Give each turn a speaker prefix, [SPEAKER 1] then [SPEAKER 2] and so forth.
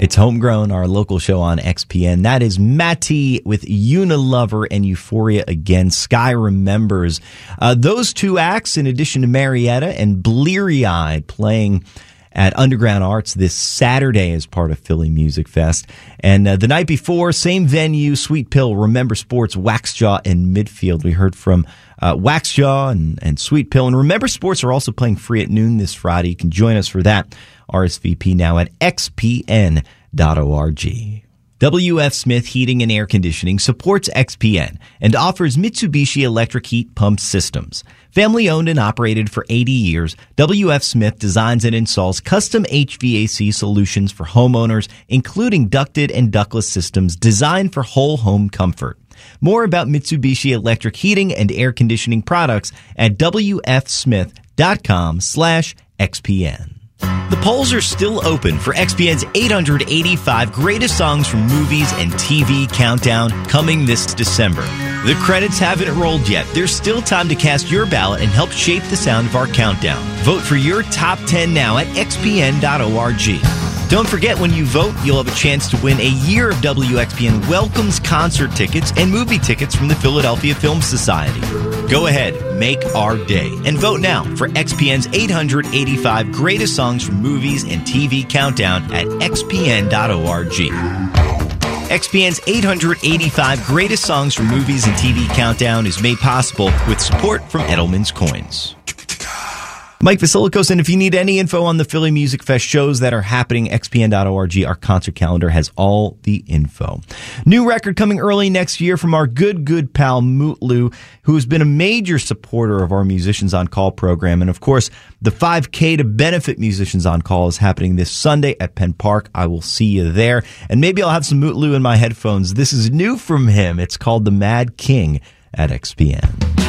[SPEAKER 1] It's Homegrown, our local show on XPN. That is Matty with Unilover and Euphoria Again. Sky Remembers. Those two acts, in addition to Marietta and Bleary Eyed, playing at Underground Arts this Saturday as part of Philly Music Fest. And the night before, same venue, Sweet Pill, Remember Sports, Waxjaw, and Midfield. We heard from Waxjaw and Sweet Pill. And Remember Sports are also playing free at noon this Friday. You can join us for that. RSVP now at xpn.org. WF Smith Heating and Air Conditioning supports XPN and offers Mitsubishi electric heat pump systems. Family owned and operated for 80 years, WF Smith designs and installs custom HVAC solutions for homeowners, including ducted and ductless systems designed for whole home comfort. More about Mitsubishi electric heating and air conditioning products at wfsmith.com/XPN. The polls are still open for XPN's 885 Greatest Songs from Movies and TV Countdown coming this December. The credits haven't rolled yet. There's still time to cast your ballot and help shape the sound of our countdown. Vote for your top 10 now at xpn.org. Don't forget, when you vote, you'll have a chance to win a year of WXPN Welcomes concert tickets and movie tickets from the Philadelphia Film Society. Go ahead, make our day, and vote now for XPN's 885 Greatest Songs from Movies and TV Countdown at xpn.org. XPN's 885 Greatest Songs from Movies and TV Countdown is made possible with support from Edelman's Coins. Mike Vasilikos, and if you need any info on the Philly Music Fest shows that are happening, xpn.org, our concert calendar has all the info. New record coming early next year from our good pal Mutlu, who has been a major supporter of our Musicians on Call program. And of course, the 5K to benefit Musicians on Call is happening this Sunday at Penn Park. I will see you there. And maybe I'll have some Mutlu in my headphones. This is new from him. It's called The Mad King at XPN.